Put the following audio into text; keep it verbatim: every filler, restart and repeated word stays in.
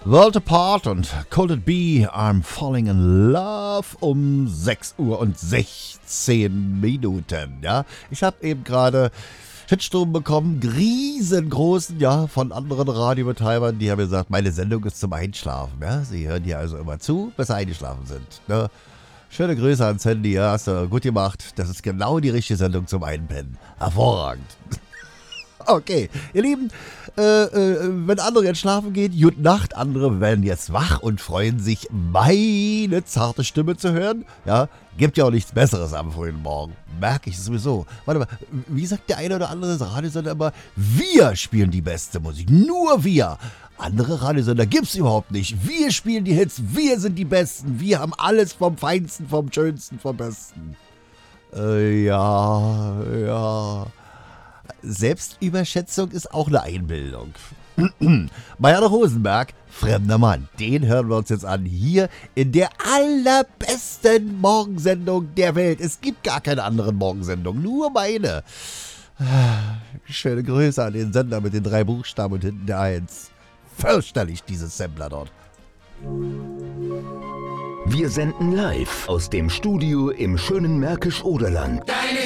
World Apart und Could It Be, I'm Falling in Love um sechs Uhr und sechzehn Minuten. Ja, ich habe eben gerade Shitsturm bekommen, riesengroßen, ja, von anderen Radiobetreibern, die haben gesagt, meine Sendung ist zum Einschlafen. Ja, sie hören hier also immer zu, bis sie eingeschlafen sind. Ne? Schöne Grüße ans Handy, ja, hast du gut gemacht. Das ist genau die richtige Sendung zum Einpennen. Hervorragend. Okay, ihr Lieben, äh, äh, wenn andere jetzt schlafen gehen, gute Nacht, andere werden jetzt wach und freuen sich, meine zarte Stimme zu hören. Ja, gibt ja auch nichts Besseres am frühen Morgen, merke ich sowieso. Warte mal, wie sagt der eine oder andere Radiosender immer, wir spielen die beste Musik, nur wir. Andere Radiosender gibt's überhaupt nicht. Wir spielen die Hits, wir sind die Besten, wir haben alles vom Feinsten, vom Schönsten, vom Besten. Äh, ja, ja... Selbstüberschätzung ist auch eine Einbildung. Marianne Rosenberg, Fremder Mann, den hören wir uns jetzt an, hier in der allerbesten Morgensendung der Welt. Es gibt gar keine anderen Morgensendungen, nur meine. Schöne Grüße an den Sender mit den drei Buchstaben und hinten der Eins. Fürchterlich, dieses Sampler dort. Wir senden live aus dem Studio im schönen Märkisch-Oderland.